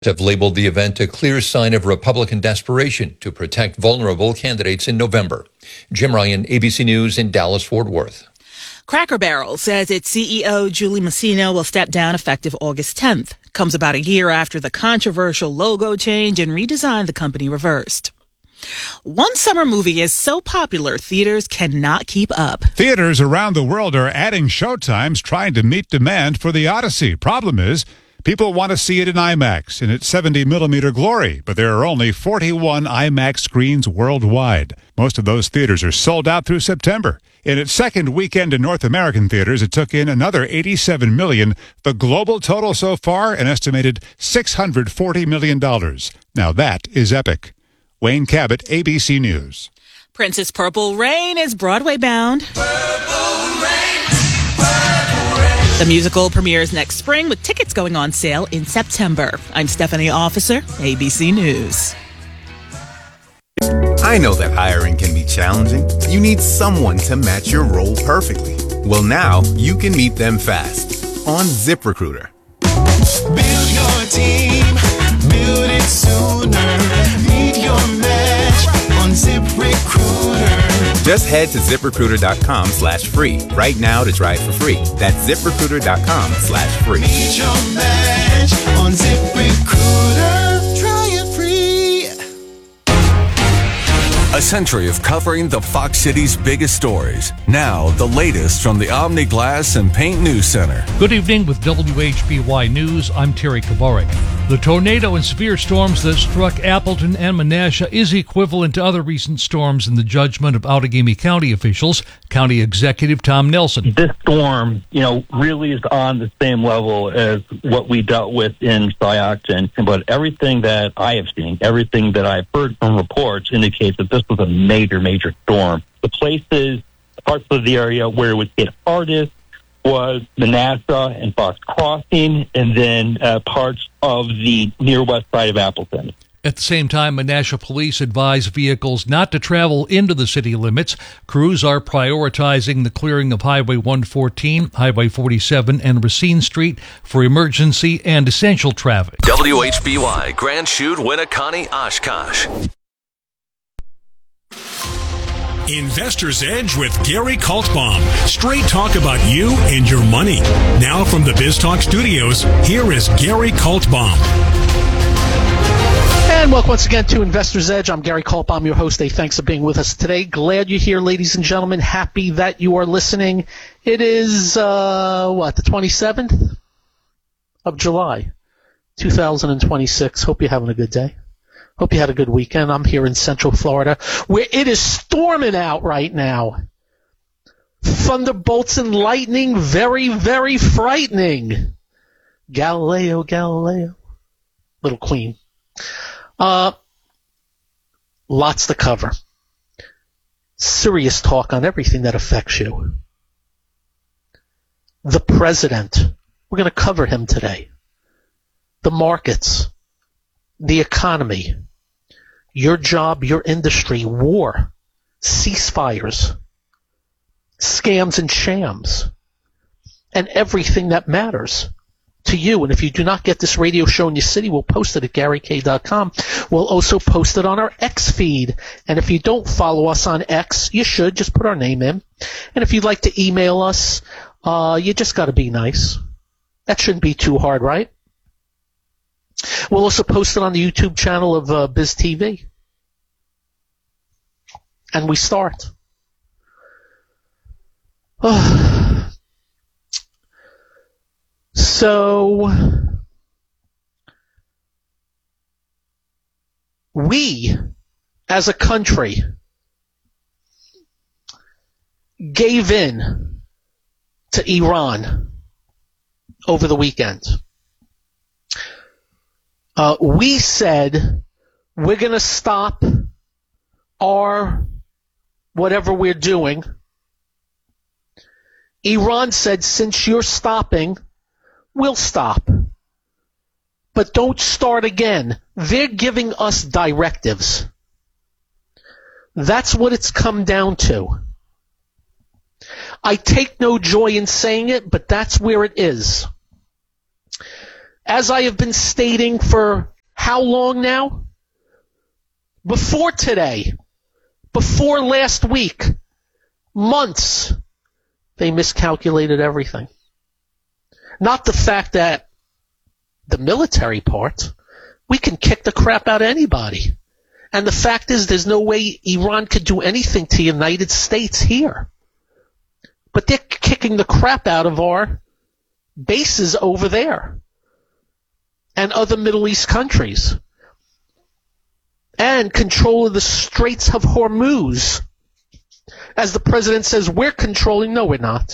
have labeled the event a clear sign of Republican desperation to protect vulnerable candidates in November. Jim Ryan, ABC News in Dallas-Fort Worth. Cracker Barrel says its CEO, Julie Masino, will step down effective August 10th. Comes about a year after the controversial logo change and redesign the company reversed. One summer movie is so popular, theaters cannot keep up. Theaters around the world are adding showtimes trying to meet demand for The Odyssey. Problem is, people want to see it in IMAX in its 70mm glory, but there are only 41 IMAX screens worldwide. Most of those theaters are sold out through September. In its second weekend in North American theaters, it took in another $87 million. The global total so far, an estimated $640 million. Now that is epic. Wayne Cabot, ABC News. Prince's Purple Rain is Broadway bound. The musical premieres next spring with tickets going on sale in September. I'm Stephanie Officer, ABC News. I know that hiring can be challenging. You need someone to match your role perfectly. Well, now you can meet them fast on ZipRecruiter. Build your team, build it sooner. Meet your match on ZipRecruiter. Just head to ZipRecruiter.com/free right now to try it for free. That's ZipRecruiter.com/free. Meet your match on ZipRecruiter. Try it free. A century of covering the Fox City's biggest stories. Now, the latest from the Omni Glass and Paint News Center. Good evening with WHBY News. I'm Terry Kabarik. The tornado and severe storms that struck Appleton and Menasha is equivalent to other recent storms in the judgment of Outagamie County officials. County Executive Tom Nelson. This storm, really is on the same level as what we dealt with in Syocton. But everything that I have seen, everything that I've heard from reports indicates that this was a major, major storm. The parts of the area where it would hit hardest was Menasha and Fox Crossing, and then parts of the near west side of Appleton. At the same time, Menasha police advise vehicles not to travel into the city limits. Crews are prioritizing the clearing of Highway 114, Highway 47, and Racine Street for emergency and essential traffic. WHBY, Grand Chute, Winneconne, Oshkosh. Investor's Edge with Gary Kaltbaum. Straight talk about you and your money. Now from the BizTalk studios, here is Gary Kaltbaum. And welcome once again to Investor's Edge. I'm Gary Kaltbaum, your host. Hey, thanks for being with us today. Glad you're here, ladies and gentlemen. Happy that you are listening. It is, the 27th of July, 2026. Hope you're having a good day. Hope you had a good weekend. I'm here in Central Florida, where it is storming out right now. Thunderbolts and lightning, very, very frightening. Galileo, Galileo. Little Queen. Lots to cover. Serious talk on everything that affects you. The president. We're going to cover him today. The markets. The economy. Your job, your industry, war, ceasefires, scams and shams, and everything that matters to you. And if you do not get this radio show in your city, we'll post it at GaryK.com. We'll also post it on our X feed. And if you don't follow us on X, you should. Just put our name in. And if you'd like to email us, you just got to be nice. That shouldn't be too hard, right? We'll also post it on the YouTube channel of Biz TV. And we start. So, we, as a country, gave in to Iran over the weekend. We said we're going to stop our whatever we're doing. Iran said, since you're stopping, we'll stop. But don't start again. They're giving us directives. That's what it's come down to. I take no joy in saying it, but that's where it is. as I have been stating for how long now? Before today, before last week, months, they miscalculated everything. Not the fact that the military part, we can kick the crap out of anybody. And the fact is, there's no way Iran could do anything to the United States here. But they're kicking the crap out of our bases over there and other Middle East countries. And control of the Straits of Hormuz. As the president says, we're controlling. No, we're not.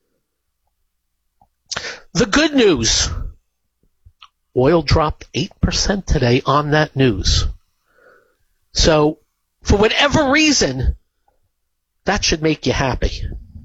The good news. Oil dropped 8% today on that news. So, for whatever reason, that should make you happy.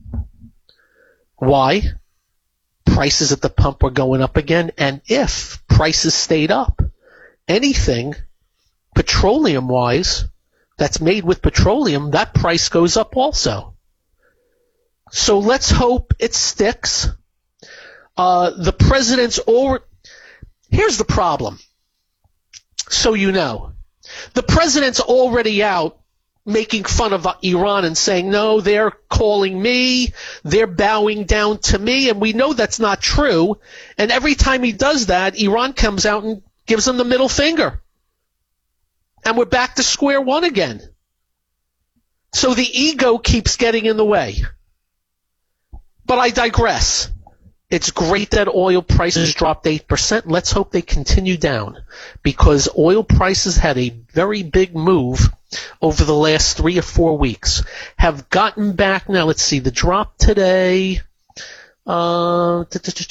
Why? Prices at the pump were going up again, and if prices stayed up, anything petroleum-wise that's made with petroleum, that price goes up also. So let's hope it sticks. The president's over. Here's the problem. So you know. The president's already out making fun of Iran and saying, no, they're calling me, they're bowing down to me, and we know that's not true. And every time he does that, Iran comes out and gives him the middle finger. And we're back to square one again. So the ego keeps getting in the way. But I digress. It's great that oil prices dropped 8%. Let's hope they continue down, because oil prices had a very big move over the last 3 or 4 weeks. Have gotten back now. Let's see, the drop today, about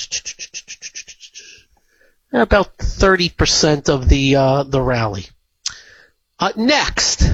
30% of the rally. Next.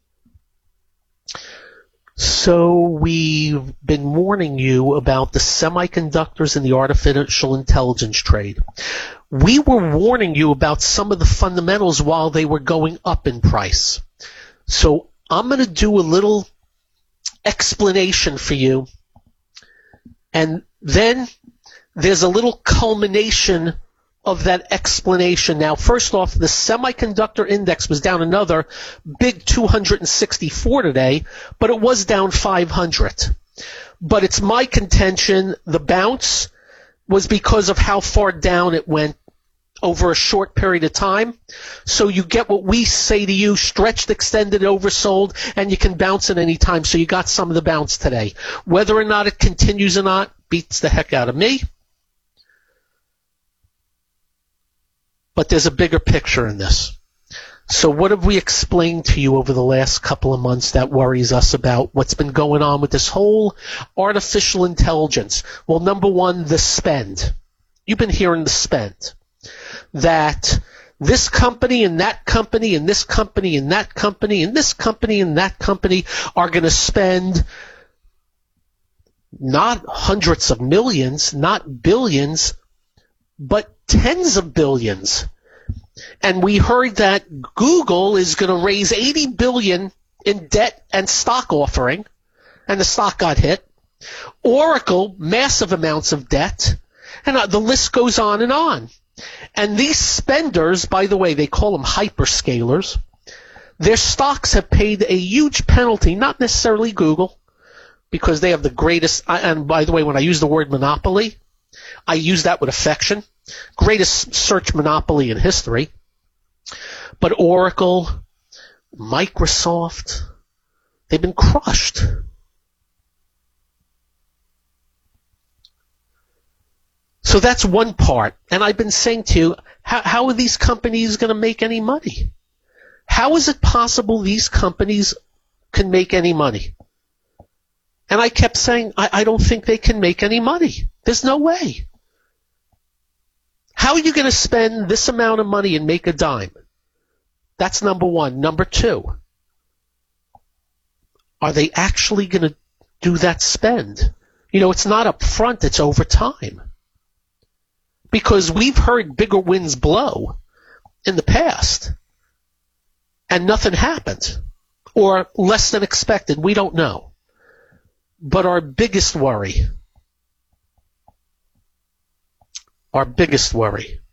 So we've been warning you about the semiconductors and the artificial intelligence trade. We were warning you about some of the fundamentals while they were going up in price. So I'm going to do a little explanation for you. And then there's a little culmination of that explanation. Now, first off, the semiconductor index was down another big 264 today, but it was down 500. But it's my contention the bounce was because of how far down it went over a short period of time. So you get what we say to you, stretched, extended, oversold, and you can bounce at any time. So you got some of the bounce today. Whether or not it continues or not beats the heck out of me. But there's a bigger picture in this. So what have we explained to you over the last couple of months that worries us about what's been going on with this whole artificial intelligence? Well, number one, the spend. You've been hearing the spend. That this company and that company and this company and that company and this company and that company are going to spend not hundreds of millions, not billions, but tens of billions. And we heard that Google is going to raise $80 billion in debt and stock offering, and the stock got hit. Oracle, massive amounts of debt, and the list goes on and on. And these spenders, by the way, they call them hyperscalers, their stocks have paid a huge penalty, not necessarily Google, because they have the greatest, and by the way, when I use the word monopoly, I use that with affection. Greatest search monopoly in history. But Oracle, Microsoft, they've been crushed. So that's one part. And I've been saying to you, how are these companies going to make any money? How is it possible these companies can make any money? And I kept saying, I don't think they can make any money. There's no way. How are you going to spend this amount of money and make a dime? That's number one. Number two, are they actually going to do that spend? You know, it's not up front, it's over time. Because we've heard bigger winds blow in the past, and nothing happened. Or less than expected, we don't know. But our biggest worry